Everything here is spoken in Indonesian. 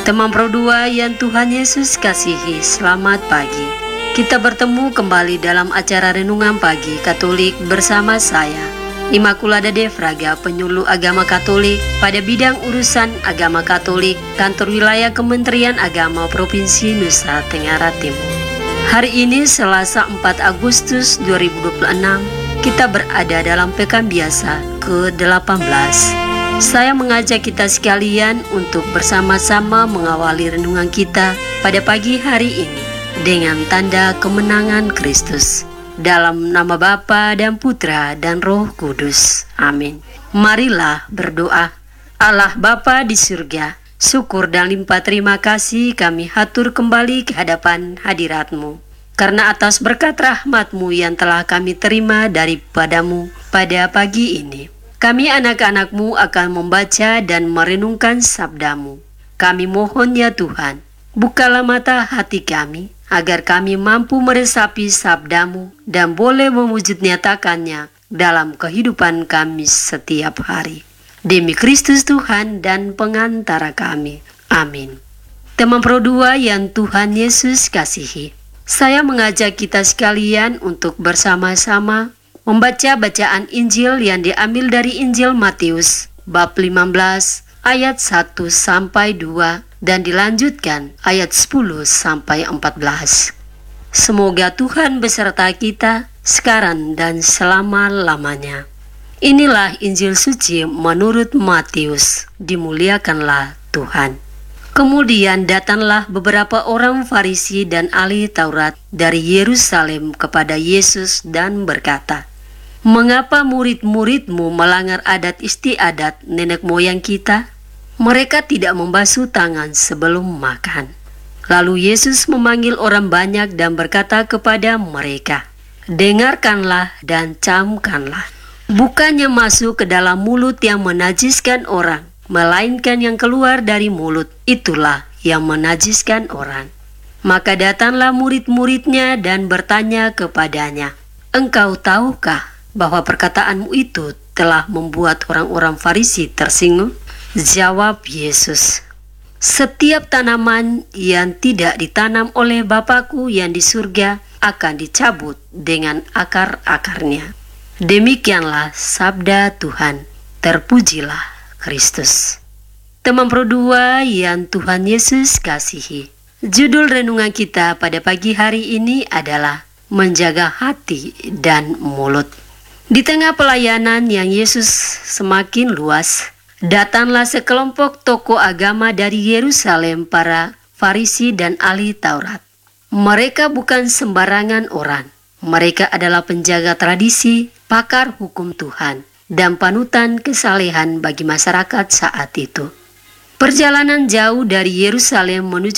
Teman Pro 2 yang Tuhan Yesus kasihi, selamat pagi. Kita bertemu kembali dalam acara Renungan Pagi Katolik bersama saya, Immaculada Defraga, penyuluh agama Katolik pada bidang urusan agama Katolik, Kantor Wilayah Kementerian Agama Provinsi Nusa Tenggara Timur. Hari ini Selasa 4 Agustus 2026, kita berada dalam pekan biasa ke-18. Saya mengajak kita sekalian untuk bersama-sama mengawali renungan kita pada pagi hari ini dengan tanda kemenangan Kristus. Dalam nama Bapa dan Putra dan Roh Kudus. Amin. Marilah berdoa. Allah Bapa di surga, syukur dan limpah terima kasih kami hatur kembali ke hadapan hadirat-Mu. Karena atas berkat rahmat-Mu yang telah kami terima daripadamu pada pagi ini, kami anak-anak-Mu akan membaca dan merenungkan sabda-Mu. Kami mohon ya Tuhan, bukalah mata hati kami, agar kami mampu meresapi sabda-Mu dan boleh mewujud nyatakannya dalam kehidupan kami setiap hari. Demi Kristus Tuhan dan pengantara kami. Amin. Teman Pro 2 yang Tuhan Yesus kasihi, saya mengajak kita sekalian untuk bersama-sama membaca bacaan Injil yang diambil dari Injil Matius bab 15 ayat 1 sampai 2 dan dilanjutkan ayat 10 sampai 14. Semoga Tuhan beserta kita sekarang dan selama-lamanya. Inilah Injil suci menurut Matius. Dimuliakanlah Tuhan. Kemudian datanglah beberapa orang Farisi dan ahli Taurat dari Yerusalem kepada Yesus dan berkata, "Mengapa murid-murid-Mu melanggar adat istiadat nenek moyang kita? Mereka tidak membasuh tangan sebelum makan." Lalu Yesus memanggil orang banyak dan berkata kepada mereka, "Dengarkanlah dan camkanlah. Bukannya masuk ke dalam mulut yang menajiskan orang, melainkan yang keluar dari mulut, itulah yang menajiskan orang." Maka datanglah murid-muridnya dan bertanya kepadanya, "Engkau tahukah bahwa perkataanmu itu telah membuat orang-orang Farisi tersinggung?" Jawab Yesus, "Setiap tanaman yang tidak ditanam oleh Bapa-Ku yang di surga akan dicabut dengan akar-akarnya." Demikianlah sabda Tuhan. Terpujilah Kristus. Teman Pro 2 yang Tuhan Yesus kasihi, judul renungan kita pada pagi hari ini adalah menjaga hati dan mulut. Di tengah pelayanan yang Yesus semakin luas, datanglah sekelompok tokoh agama dari Yerusalem, para Farisi dan ahli Taurat. Mereka bukan sembarangan orang. Mereka adalah penjaga tradisi, pakar hukum Tuhan, dan panutan kesalehan bagi masyarakat saat itu. Perjalanan jauh dari Yerusalem menuju